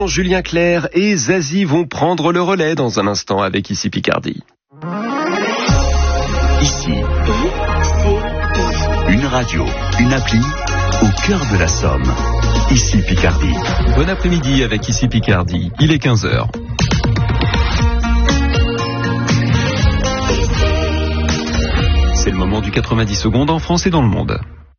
Julien Clerc et Zazie vont prendre le relais dans un instant avec Ici Picardie. Ici, une radio, une appli au cœur de la Somme. Ici Picardie. Bon après-midi avec Ici Picardie. Il est 15h. C'est le moment du 90 secondes en France et dans le monde.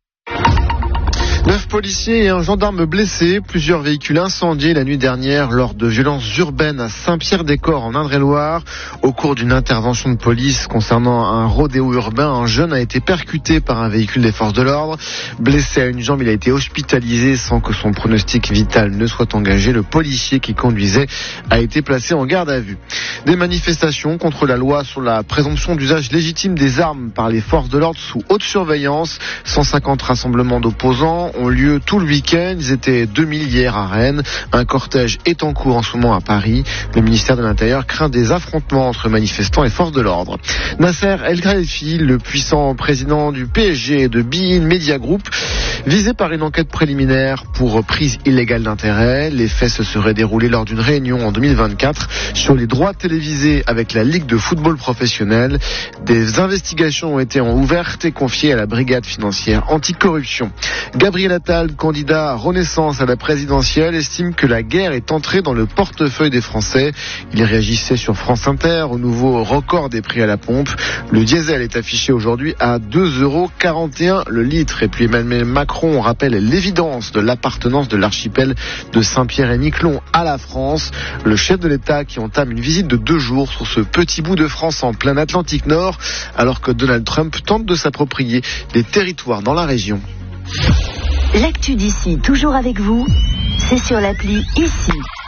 9 policiers et un gendarme blessés, plusieurs véhicules incendiés la nuit dernière lors de violences urbaines à Saint-Pierre-des-Corps en Indre-et-Loire. Au cours d'une intervention de police concernant un rodéo urbain, un jeune a été percuté par un véhicule des forces de l'ordre. Blessé à une jambe, il a été hospitalisé sans que son pronostic vital ne soit engagé. Le policier qui conduisait a été placé en garde à vue. Des manifestations contre la loi sur la présomption d'usage légitime des armes par les forces de l'ordre sous haute surveillance. 150 rassemblements d'opposants ont lieu tout le week-end. Ils étaient 2000 hier à Rennes. Un cortège est en cours en ce moment à Paris. Le ministère de l'Intérieur craint des affrontements entre manifestants et forces de l'ordre. Nasser El Khelaifi, le puissant président du PSG et de Bein Media Group, visé par une enquête préliminaire pour prise illégale d'intérêt. Les faits se seraient déroulés lors d'une réunion en 2024 sur les droits télévisés avec la Ligue de football professionnel. Des investigations ont été ouvertes et confiées à la brigade financière anticorruption. Gabriel Attal, candidat à Renaissance à la présidentielle, estime que la guerre est entrée dans le portefeuille des Français. Il réagissait sur France Inter au nouveau record des prix à la pompe. Le diesel est affiché aujourd'hui à 2,41 € le litre. Et puis Emmanuel Macron rappelle l'évidence de l'appartenance de l'archipel de Saint-Pierre-et-Miquelon à la France. Le chef de l'État qui entame une visite de 2 jours sur ce petit bout de France en plein Atlantique Nord, alors que Donald Trump tente de s'approprier des territoires dans la région. L'actu d'ici, toujours avec vous, c'est sur l'appli Ici.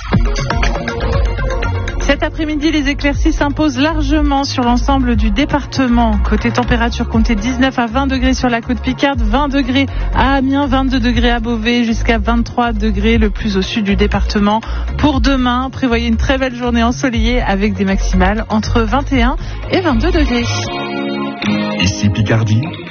Cet après-midi, les éclaircies s'imposent largement sur l'ensemble du département. Côté température, comptez 19 à 20 degrés sur la côte Picarde, 20 degrés à Amiens, 22 degrés à Beauvais, jusqu'à 23 degrés le plus au sud du département. Pour demain, prévoyez une très belle journée ensoleillée avec des maximales entre 21 et 22 degrés. Ici Picardie.